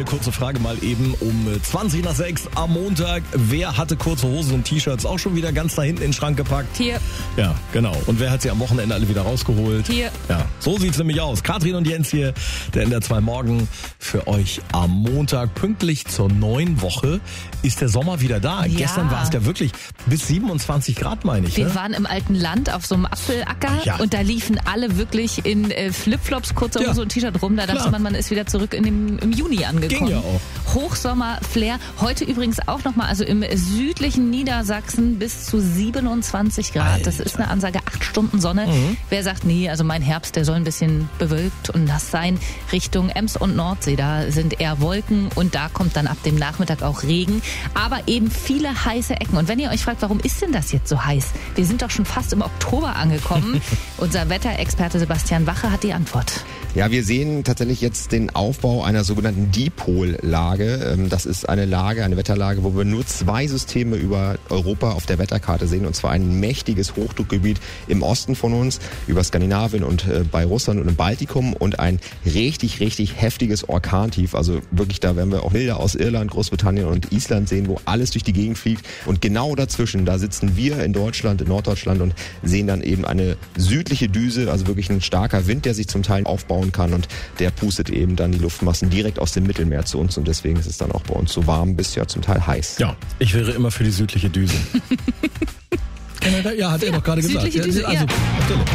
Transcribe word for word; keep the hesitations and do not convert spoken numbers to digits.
eine kurze Frage mal eben um zwanzig nach sechs am Montag. Wer hatte kurze Hosen und T-Shirts auch schon wieder ganz da hinten in den Schrank gepackt? Hier. Ja, genau. Und wer hat sie am Wochenende alle wieder rausgeholt? Hier. Ja, so sieht's nämlich aus. Katrin und Jens hier, der N D R zwei Morgen für euch am Montag. Pünktlich zur neuen Woche ist der Sommer wieder da. Ja. Gestern war es ja wirklich bis siebenundzwanzig Grad, meine ich. Wir Ne? waren im alten Land auf so einem Apfelacker Ja. und da liefen alle wirklich in äh, Flipflops, kurzer Hose Ja. und T-Shirt rum. Da dachte Klar. man, man ist wieder zurück in dem, im Juni angekommen. Ging ja auch. Hochsommer-Flair. Heute übrigens auch nochmal, also im südlichen Niedersachsen bis zu siebenundzwanzig Grad. Alter. Das ist eine Ansage, acht Stunden Sonne. Mhm. Wer sagt, nee, also mein Herbst, der soll ein bisschen bewölkt und nass sein. Richtung Ems und Nordsee, da sind eher Wolken und da kommt dann ab dem Nachmittag auch Regen. Aber eben viele heiße Ecken. Und wenn ihr euch fragt, warum ist denn das jetzt so heiß? Wir sind doch schon fast im Oktober angekommen. Unser Wetterexperte Sebastian Wache hat die Antwort. Ja, wir sehen tatsächlich jetzt den Aufbau einer sogenannten Dipollage. Das ist eine Lage, eine Wetterlage, wo wir nur zwei Systeme über Europa auf der Wetterkarte sehen. Und zwar ein mächtiges Hochdruckgebiet im Osten von uns, über Skandinavien und bei Russland und im Baltikum. Und ein richtig, richtig heftiges Orkantief. Also wirklich, da werden wir auch Bilder aus Irland, Großbritannien und Island sehen, wo alles durch die Gegend fliegt. Und genau dazwischen, da sitzen wir in Deutschland, in Norddeutschland und sehen dann eben eine südliche Düse, also wirklich ein starker Wind, der sich zum Teil aufbauen kann und der pustet eben dann die Luftmassen direkt aus dem Mittelmeer zu uns und deswegen ist es dann auch bei uns so warm bis ja zum Teil heiß. Ja, ich wäre immer für die südliche Düse. Ja, hat er Ja, doch gerade gesagt. südliche Düse, also, ja. natürlich.